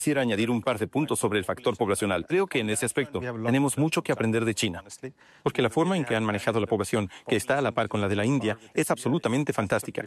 Quisiera añadir un par de puntos sobre el factor poblacional. Creo que en ese aspecto tenemos mucho que aprender de China, porque la forma en que han manejado la población, que está a la par con la de la India, es absolutamente fantástica.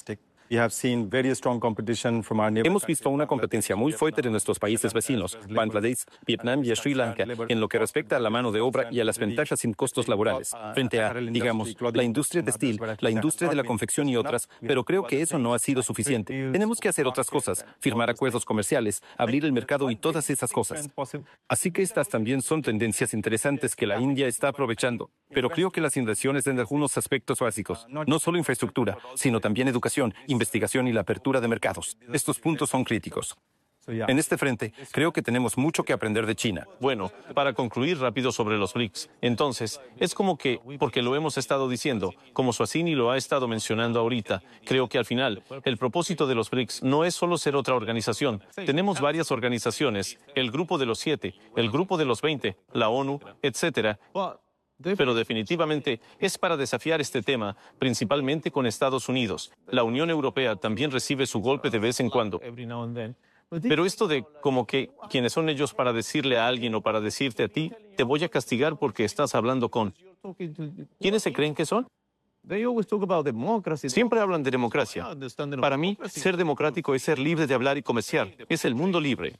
Hemos visto una competencia muy fuerte de nuestros países vecinos, Bangladesh, Vietnam y Sri Lanka, en lo que respecta a la mano de obra y a las ventajas sin costos laborales, frente a, digamos, la industria textil, la industria de la confección y otras, pero creo que eso no ha sido suficiente. Tenemos que hacer otras cosas, firmar acuerdos comerciales, abrir el mercado y todas esas cosas. Así que estas también son tendencias interesantes que la India está aprovechando. Pero creo que las inversiones en algunos aspectos básicos, no solo infraestructura, sino también educación, investigación y la apertura de mercados. Estos puntos son críticos. En este frente, creo que tenemos mucho que aprender de China. Bueno, para concluir rápido sobre los BRICS, entonces, es como que, porque lo hemos estado diciendo, como Suhasini lo ha estado mencionando ahorita, creo que al final, el propósito de los BRICS no es solo ser otra organización. Tenemos varias organizaciones, el Grupo de los 7, el Grupo de los 20, la ONU, etcétera. Pero definitivamente es para desafiar este tema, principalmente con Estados Unidos. La Unión Europea también recibe su golpe de vez en cuando. Pero esto de como que quiénes son ellos para decirle a alguien o para decirte a ti, te voy a castigar porque estás hablando con... ¿Quiénes se creen que son? Siempre hablan de democracia. Para mí, ser democrático es ser libre de hablar y comerciar. Es el mundo libre.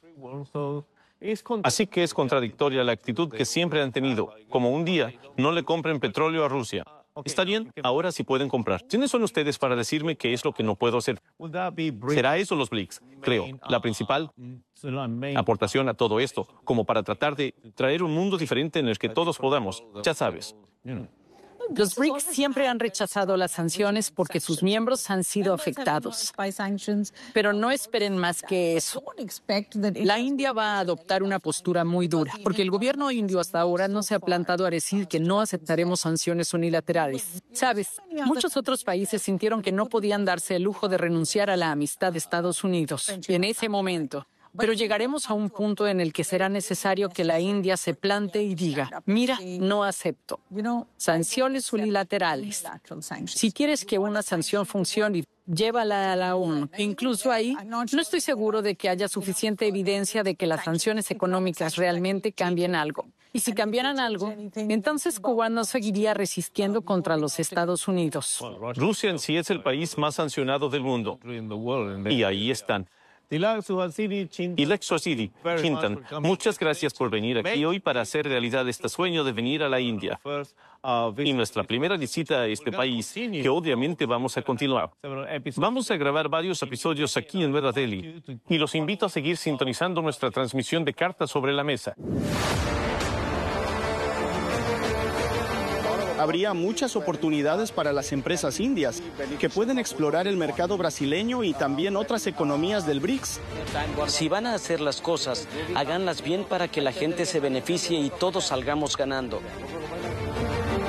Así que es contradictoria la actitud que siempre han tenido, como un día no le compren petróleo a Rusia. Está bien, ahora sí pueden comprar. ¿Quiénes son ustedes para decirme qué es lo que no puedo hacer? ¿Será eso los BRICS? Creo, la principal aportación a todo esto, como para tratar de traer un mundo diferente en el que todos podamos, ya sabes. Los BRICS siempre han rechazado las sanciones porque sus miembros han sido afectados. Pero no esperen más que eso. La India va a adoptar una postura muy dura, porque el gobierno indio hasta ahora no se ha plantado a decir que no aceptaremos sanciones unilaterales. Sabes, muchos otros países sintieron que no podían darse el lujo de renunciar a la amistad de Estados Unidos en ese momento. Pero llegaremos a un punto en el que será necesario que la India se plante y diga, mira, no acepto. Sanciones unilaterales. Si quieres que una sanción funcione, llévala a la ONU. Incluso ahí, no estoy seguro de que haya suficiente evidencia de que las sanciones económicas realmente cambien algo. Y si cambiaran algo, entonces Cuba no seguiría resistiendo contra los Estados Unidos. Rusia en sí es el país más sancionado del mundo. Y ahí están. Y Lex Suhasini, Chintan, muchas gracias por venir aquí hoy para hacer realidad este sueño de venir a la India. Y nuestra primera visita a este país, que obviamente vamos a continuar. Vamos a grabar varios episodios aquí en Nueva Delhi. Y los invito a seguir sintonizando nuestra transmisión de Cartas sobre la Mesa. Habría muchas oportunidades para las empresas indias que pueden explorar el mercado brasileño y también otras economías del BRICS. Si van a hacer las cosas, háganlas bien para que la gente se beneficie y todos salgamos ganando.